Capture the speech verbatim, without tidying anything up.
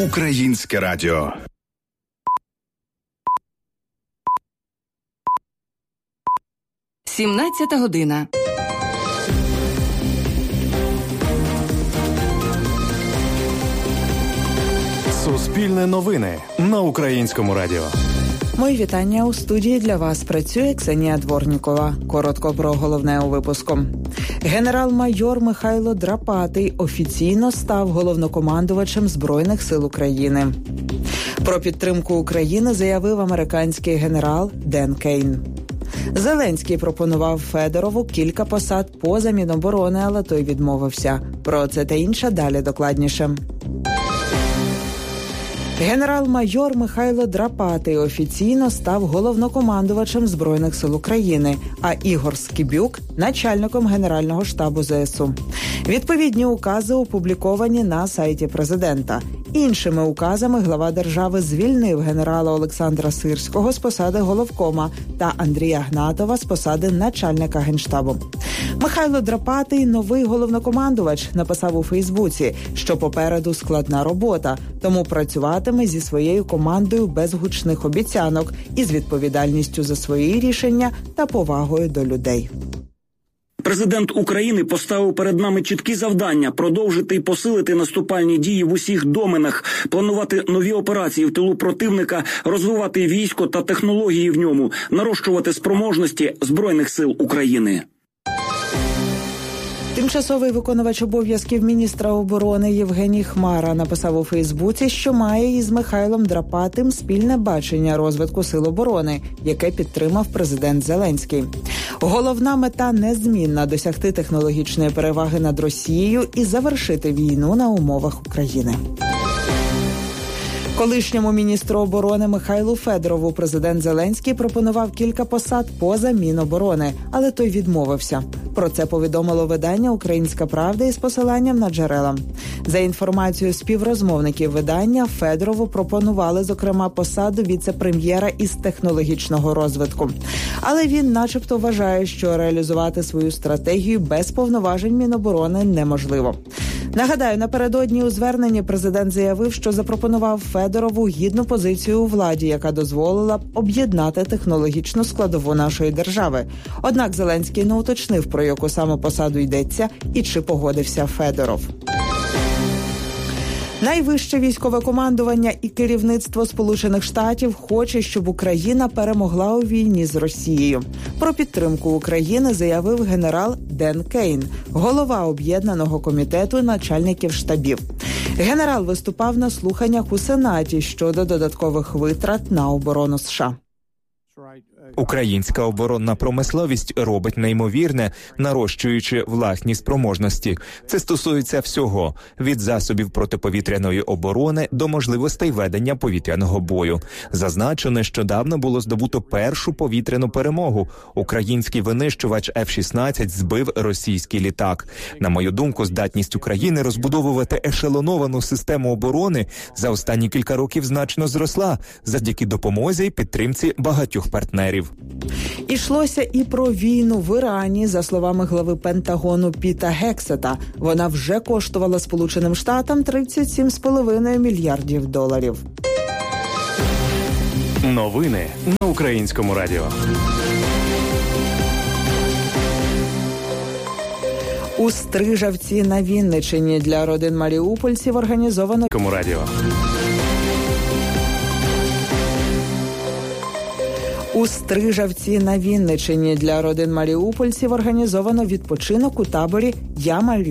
Українське радіо. сімнадцята година. Суспільне новини на Українському радіо. Мої вітання. У студії для вас працює Ксенія Дворнікова. Коротко про головне у випуску. Генерал-майор Михайло Драпатий офіційно став головнокомандувачем Збройних сил України. Про підтримку України заявив американський генерал Ден Кейн. Зеленський пропонував Федорову кілька посад поза Міноборони, але той відмовився. Про це та інше далі докладніше. Генерал-майор Михайло Драпатий офіційно став головнокомандувачем Збройних сил України, а Ігор Скибюк – начальником Генерального штабу ЗСУ. Відповідні укази опубліковані на сайті президента. Іншими указами глава держави звільнив генерала Олександра Сирського з посади головкома та Андрія Гнатова з посади начальника Генштабу. Михайло Драпатий – новий головнокомандувач, написав у Фейсбуці, що попереду складна робота, тому працюватиме зі своєю командою без гучних обіцянок і з відповідальністю за свої рішення та повагою до людей. Президент України поставив перед нами чіткі завдання – продовжити і посилити наступальні дії в усіх доменах, планувати нові операції в тилу противника, розвивати військо та технології в ньому, нарощувати спроможності Збройних сил України. Тимчасовий виконувач обов'язків міністра оборони Євгеній Хмара написав у Фейсбуці, що має із Михайлом Драпатим спільне бачення розвитку сил оборони, яке підтримав президент Зеленський. Головна мета незмінна – досягти технологічної переваги над Росією і завершити війну на умовах України. Колишньому міністру оборони Михайлу Федорову президент Зеленський пропонував кілька посад поза Міноборони, але той відмовився. Про це повідомило видання «Українська правда» із посиланням на джерела. За інформацією співрозмовників видання, Федорову пропонували, зокрема, посаду віце-прем'єра із технологічного розвитку. Але він начебто вважає, що реалізувати свою стратегію без повноважень Міноборони неможливо. Нагадаю, напередодні у зверненні президент заявив, що запропонував Федорову гідну позицію у владі, яка дозволила б об'єднати технологічну складову нашої держави. Однак Зеленський не уточнив, про яку саме посаду йдеться і чи погодився Федоров. Найвище військове командування і керівництво Сполучених Штатів хоче, щоб Україна перемогла у війні з Росією. Про підтримку України заявив генерал Ден Кейн, голова Об'єднаного комітету начальників штабів. Генерал виступав на слуханнях у Сенаті щодо додаткових витрат на оборону США. Українська оборонна промисловість робить неймовірне, нарощуючи власні спроможності. Це стосується всього – від засобів протиповітряної оборони до можливостей ведення повітряного бою. Зазначено, нещодавно було здобуто першу повітряну перемогу. Український винищувач еф шістнадцять збив російський літак. На мою думку, здатність України розбудовувати ешелоновану систему оборони за останні кілька років значно зросла завдяки допомозі і підтримці багатьох партнерів. Ішлося і про війну в Ірані. За словами глави Пентагону Піта Гексета, вона вже коштувала Сполученим Штатам тридцять сім цілих п'ять десятих мільярдів доларів. Новини на Українському радіо. У Стрижавці на Вінниччині для родин маріупольців організовано радіо. У Стрижавці на Вінниччині для родин маріупольців організовано відпочинок у таборі «Я Маріуполь».